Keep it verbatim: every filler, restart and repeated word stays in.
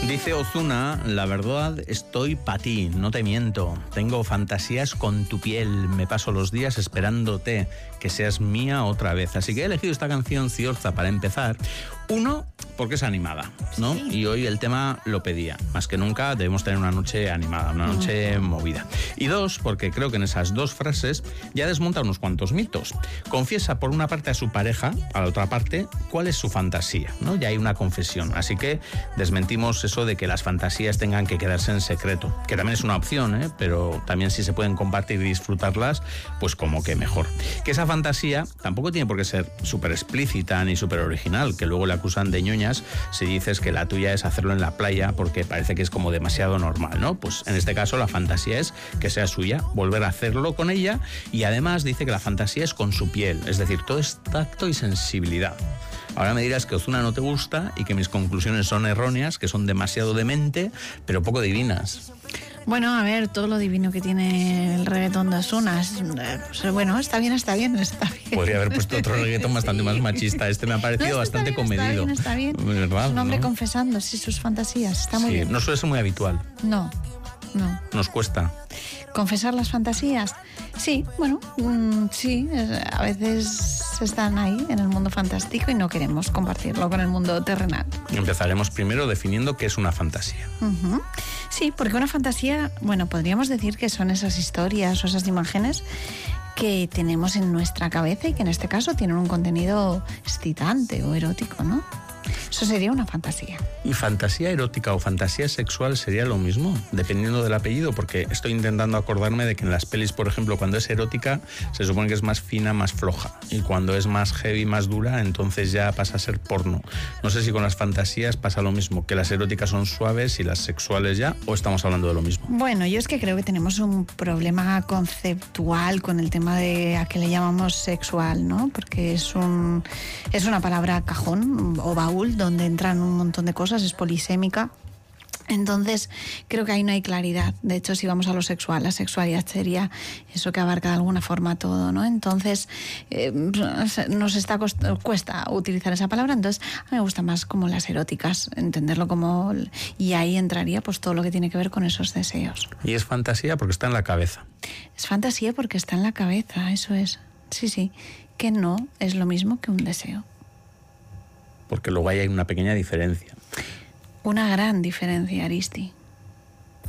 Dice Ozuna, la verdad estoy pa' ti, no te miento. Tengo fantasías con tu piel, me paso los días esperándote, que seas mía otra vez. Así que he elegido esta canción Ciorza para empezar. Uno, porque es animada, ¿no? Sí. Y hoy el tema lo pedía. Más que nunca debemos tener una noche animada, una noche mm. movida. Y dos, porque creo que en esas dos frases ya desmonta unos cuantos mitos. Confiesa por una parte a su pareja, a la otra parte, cuál es su fantasía, ¿no? Ya hay una confesión. Así que desmentimos eso de que las fantasías tengan que quedarse en secreto, que también es una opción, ¿eh? Pero también si se pueden compartir y disfrutarlas, pues como que mejor. Que esa fantasía tampoco tiene por qué ser súper explícita ni súper original, que luego le acusan de ñoñas si dices que la tuya es hacerlo en la playa porque parece que es como demasiado normal, ¿no? Pues en este caso la fantasía es que sea suya, volver a hacerlo con ella, y además dice que la fantasía es con su piel, es decir, todo es tacto y sensibilidad. Ahora me dirás que Ozuna no te gusta y que mis conclusiones son erróneas, que son demasiado demente, pero poco divinas. Bueno, a ver, todo lo divino que tiene el reggaetón de Ozuna, pues, bueno, está bien, está bien, está bien. Podría haber puesto otro reggaetón bastante más machista. Este me ha parecido no, bastante bien, comedido. Está bien, está bien. ¿Verdad? Es un hombre ¿no? confesando sí, sus fantasías, está muy sí, bien. No suele ser muy habitual. No, no. Nos cuesta. ¿Confesar las fantasías? Sí, bueno, mmm, sí, a veces están ahí en el mundo fantástico y no queremos compartirlo con el mundo terrenal. Empezaremos primero definiendo qué es una fantasía. Uh-huh. Sí, porque una fantasía, bueno, podríamos decir que son esas historias o esas imágenes que tenemos en nuestra cabeza y que en este caso tienen un contenido excitante o erótico, ¿no? Eso sería una fantasía. ¿Y fantasía erótica o fantasía sexual sería lo mismo? Dependiendo del apellido, porque estoy intentando acordarme de que en las pelis, por ejemplo, cuando es erótica, se supone que es más fina, más floja. Y cuando es más heavy, más dura, entonces ya pasa a ser porno. No sé si con las fantasías pasa lo mismo, que las eróticas son suaves y las sexuales ya, o estamos hablando de lo mismo. Bueno, yo es que creo que tenemos un problema conceptual con el tema de a qué le llamamos sexual, ¿no? Porque es un es una palabra cajón o baúl donde entran un montón de cosas, es polisémica. Entonces, creo que ahí no hay claridad. De hecho, si vamos a lo sexual, la sexualidad sería eso que abarca de alguna forma todo, ¿no? Entonces, eh, nos está cost- cuesta utilizar esa palabra. Entonces, a mí me gusta más como las eróticas, entenderlo como... Y ahí entraría pues todo lo que tiene que ver con esos deseos. Y es fantasía porque está en la cabeza. Es fantasía porque está en la cabeza, eso es. Sí, sí. Que no es lo mismo que un deseo. Porque luego hay una pequeña diferencia. Una gran diferencia, Aristi.